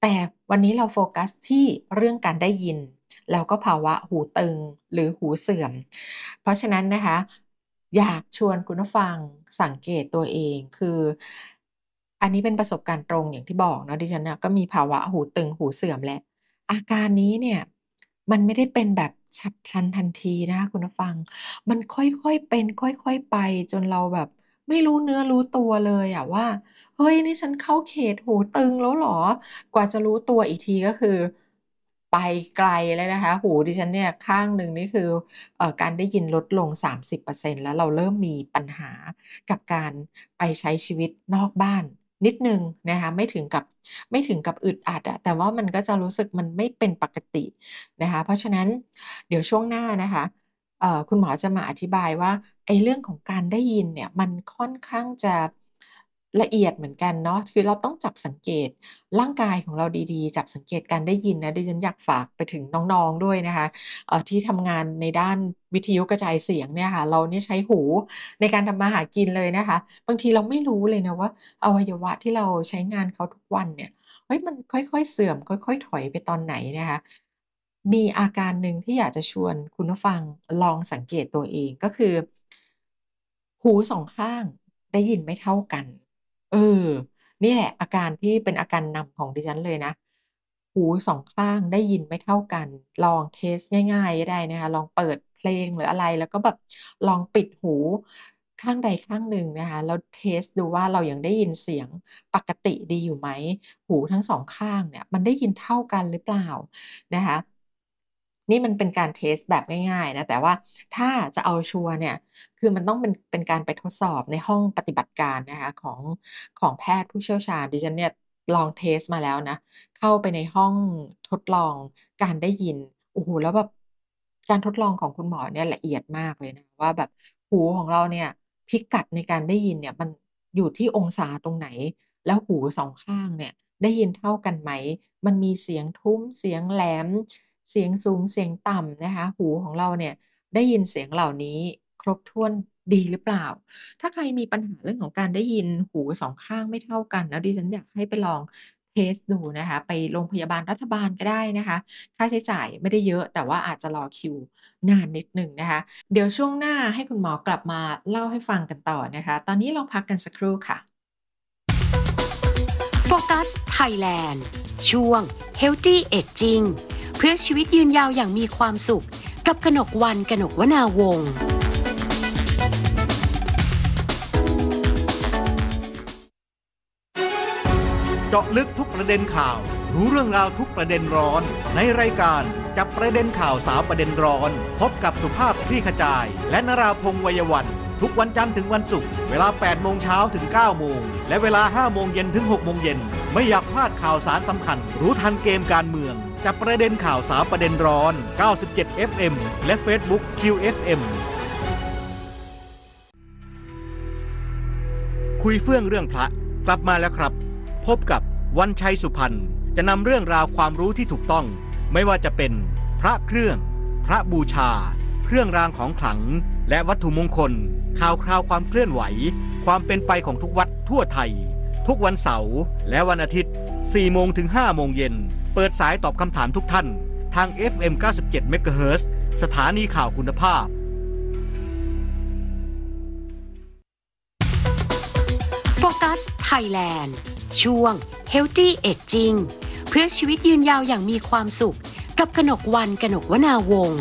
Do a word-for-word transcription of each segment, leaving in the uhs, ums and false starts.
แต่วันนี้เราโฟกัสที่เรื่องการได้ยิน แล้วก็ภาวะหูตึงหรือหูเสื่อม เพราะฉะนั้นนะคะ อยากชวนคุณผู้ฟังสังเกตตัวเอง คือ อันนี้เป็นประสบการณ์ตรงอย่างที่บอกเนาะ ดิฉันน่ะก็มีภาวะหูตึงหูเสื่อมแหละ อาการนี้เนี่ยมันไม่ได้เป็นแบบฉับพลันทันทีนะคะคุณผู้ฟัง มันค่อย ๆ เป็นค่อย ๆ ไปจนเราแบบไม่รู้เนื้อรู้ตัวเลยอะว่า เฮ้ย นี่ฉันเข้าเขตหูตึงแล้วเหรอ? กว่าจะรู้ตัวอีกทีก็คือไปไกลแล้วนะคะ หูดิฉันเนี่ยข้างหนึ่งนี่คือ เอ่อ การได้ยินลดลง สามสิบเปอร์เซ็นต์ แล้วเราเริ่มมีปัญหากับการไปใช้ชีวิตนอกบ้านนิดหนึ่งนะคะ ไม่ถึงกับ ไม่ถึงกับอึดอัดอะ แต่ว่ามันก็จะรู้สึกมันไม่เป็นปกตินะคะ เพราะฉะนั้นเดี๋ยวช่วงหน้านะคะ เอ่อ คุณหมอจะมาอธิบายว่า ไอ้เรื่องของการได้ยินเนี่ยมันค่อนข้างจะละเอียดเหมือนกันเนาะ คือเราต้องจับสังเกตร่างกายของเราดี ๆ จับสังเกตการได้ยินนะ ดิฉันอยากฝากไปถึงน้อง ๆ ด้วยนะคะ เอ่อ ที่ทำงานในด้านวิทยุกระจายเสียงเนี่ยค่ะ เราเนี่ยใช้หูในการทำมาหากินเลยนะคะ บางทีเราไม่รู้เลยนะว่า อวัยวะที่เราใช้งานเขาทุกวันเนี่ย เฮ้ย มันค่อย ๆ เสื่อม ค่อย ๆ ถอยไปตอนไหนนะคะ มีอาการหนึ่งที่อยากจะชวนคุณผู้ฟังลองสังเกตตัวเอง ก็คือ หู สอง ข้างได้ยินไม่เท่ากัน เออ นี่แหละอาการที่เป็นอาการนำของดิฉันเลยนะ หู สอง ข้างได้ยินไม่เท่ากัน ลองเทสต์ง่าย ๆ ก็ได้นะคะ ลองเปิดเพลงหรืออะไร แล้วก็แบบลองปิดหูข้างใดข้างหนึ่งนะคะ แล้วเทสต์ดูว่าเรายังได้ยินเสียงปกติดีอยู่ไหม? หูทั้ง สอง ข้างเนี่ยมันได้ยินเท่ากันหรือเปล่า? นะคะ นี่มันเป็นการเทสต์แบบง่าย ๆ นะ แต่ว่าถ้าจะเอาชัวร์เนี่ย คือมันต้องเป็น เป็นการไปทดสอบในห้องปฏิบัติการนะคะของ ของแพทย์ผู้เชี่ยวชาญ ดิฉันเนี่ยลองเทสต์มาแล้วนะ เข้าไปในห้องทดลองการได้ยิน โอ้โฮ แล้วแบบการทดลองของคุณหมอเนี่ยละเอียดมากเลยนะว่าแบบหูของเราเนี่ย พิกัดในการได้ยินเนี่ยมันอยู่ที่องศาตรงไหน? แล้วหู สอง ข้างเนี่ยได้ยินเท่ากันไหม? มันมีเสียงทุ้ม เสียงแหลม เสียงสูง เสียงต่ำนะคะ หูของเราเนี่ยได้ยินเสียงเหล่านี้ครบถ้วนดีหรือเปล่า? ถ้าใครมีปัญหาเรื่องของการได้ยินหู สอง ข้างไม่เท่ากันนะ ดิฉันอยากให้ไปลองเทสต์ดูนะคะ ไปโรงพยาบาลรัฐบาลก็ได้นะคะ ค่าใช้จ่ายไม่ได้เยอะ แต่ว่าอาจจะรอคิวนานนิดหนึ่งนะคะ เดี๋ยวช่วงหน้าให้คุณหมอกลับมาเล่าให้ฟังกันต่อนะคะ ตอนนี้เราพักกันสักครู่ค่ะโฟกัสไทยแลนด์ ช่วง Healthy Aging เพื่อชีวิตยืนยาวอย่างมีความสุขกับกนกวรรณ กนกวนาวงศ์เจาะลึกทุกประเด็นข่าว รู้เรื่องราวทุกประเด็นร้อน ในรายการจับประเด็นข่าวสาวประเด็นร้อน พบกับสุภาพคลี่ขจาย และนราพงษ์วัยวันทุกวันจันทร์ถึงวันศุกร์เวลา แปด โมงเช้าถึง เก้า โมง และเวลา ห้า โมงเย็นถึง หก โมงเย็น ไม่อยากพลาดข่าวสารสำคัญ รู้ทันเกมการเมือง จับประเด็นข่าวสาวประเด็นร้อน เก้าสิบเจ็ด เอฟ เอ็ม และ Facebook คิว เอฟ เอ็ม คุยเฟื่องเรื่องพระกลับมาแล้วครับ พบกับวันชัยสุพรรณจะนำเรื่องราวความรู้ที่ถูกต้อง ไม่ว่าจะเป็นพระเครื่อง พระบูชา เครื่องรางของขลัง และวัตถุมงคล ข่าวคราวความเคลื่อนไหว ความเป็นไปของทุกวัดทั่วไทย ทุกวันเสาร์และวันอาทิตย์ สี่ โมงถึง ห้า โมงเย็น เปิดสายตอบคำถามทุกท่าน ทาง เอฟ เอ็ม เก้าสิบเจ็ด เมกะเฮิรตซ์ สถานีข่าวคุณภาพโฟกัสไทยแลนด์ ช่วง Healthy Aging เพื่อชีวิตยืนยาวอย่างมีความสุขกับกนกวรรณ กนกวนาวงศ์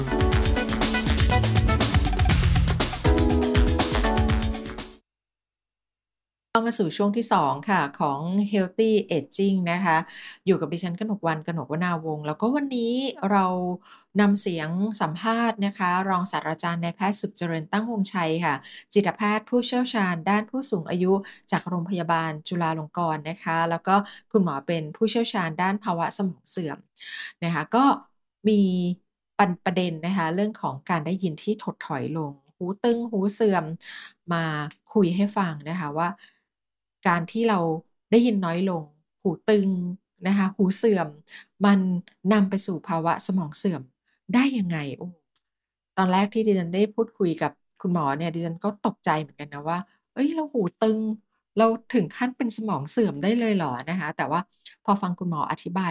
เข้ามาสู่ช่วงที่ สอง ค่ะ ของ Healthy Aging นะคะ อยู่กับดิฉันกนกวรรณ กนกวนาวงศ์ แล้วก็วันนี้เรานำเสียงสัมภาษณ์นะคะ รองศาสตราจารย์นายแพทย์สุขเจริญตั้งวงศ์ชัยค่ะ จิตแพทย์ผู้เชี่ยวชาญด้านผู้สูงอายุจากโรงพยาบาลจุฬาลงกรณ์นะคะ แล้วก็คุณหมอเป็นผู้เชี่ยวชาญด้านภาวะสมองเสื่อมนะคะ ก็มีปัน ประเด็นนะคะ เรื่องของการได้ยินที่ถดถอยลง หูตึง หูเสื่อม มาคุยให้ฟังนะคะว่า การที่เราได้ยินน้อยลง หูตึงนะคะ หูเสื่อม มันนำไปสู่ภาวะสมองเสื่อมได้ยังไง? โอ้ ตอนแรกที่ดิฉันได้พูดคุยกับคุณหมอเนี่ย ดิฉันก็ตกใจเหมือนกันนะว่า เฮ้ย เราหูตึง เราถึงขั้นเป็นสมองเสื่อมได้เลยเหรอ? นะคะ แต่ว่าพอฟังคุณหมออธิบาย